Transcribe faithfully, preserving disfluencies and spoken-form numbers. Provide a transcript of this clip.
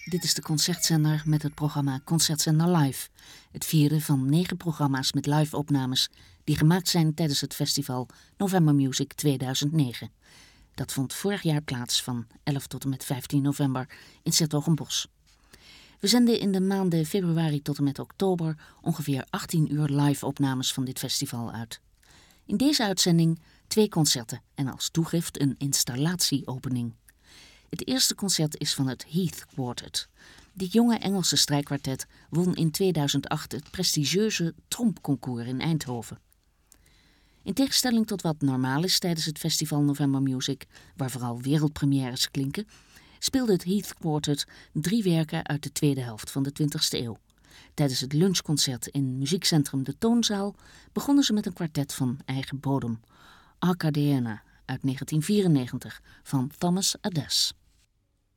Dit is de Concertzender met het programma Concertzender Live. Het vierde van negen programma's met live-opnames die gemaakt zijn tijdens het festival November Music tweeduizend negen. Dat vond vorig jaar plaats van elf tot en met vijftien november in 's-Hertogenbosch. We zenden in de maanden februari tot en met oktober ongeveer achttien uur live-opnames van dit festival uit. In deze uitzending twee concerten en als toegift een installatieopening. Het eerste concert is van het Heath Quartet. Dit jonge Engelse strijkkwartet won in tweeduizend acht het prestigieuze Trompconcours in Eindhoven. In tegenstelling tot wat normaal is tijdens het festival November Music, waar vooral wereldpremières klinken, speelde het Heath Quartet drie werken uit de tweede helft van de twintigste eeuw. Tijdens het lunchconcert in muziekcentrum De Toonzaal begonnen ze met een kwartet van eigen bodem, Arcadiana uit negentien vierennegentig van Thomas Adès.